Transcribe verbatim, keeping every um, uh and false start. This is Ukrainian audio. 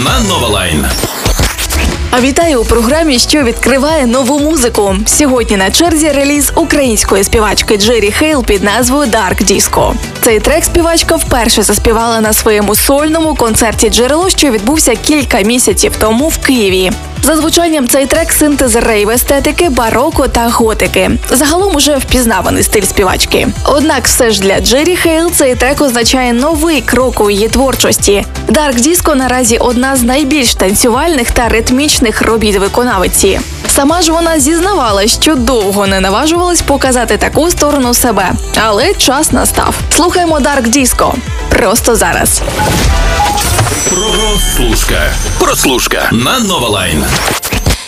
на Новалайн. А вітаю у програмі, що відкриває нову музику. Сьогодні на черзі реліз української співачки Джері Хейл під назвою Dark Disco. Цей трек співачка вперше заспівала на своєму сольному концерті «Джерело», що відбувся кілька місяців тому в Києві. За звучанням цей трек – синтез рейв-естетики, бароко та готики. Загалом уже впізнаваний стиль співачки. Однак все ж для Джері Хейл цей трек означає новий крок у її творчості. Dark Disco наразі одна з найбільш танцювальних та ритмічних робіт виконавиці. Сама ж вона зізнавала, що довго не наважувалась показати таку сторону себе. Але час настав. Слухаємо Dark Disco. Просто зараз. Прослушка. Прослушка на Новалайн.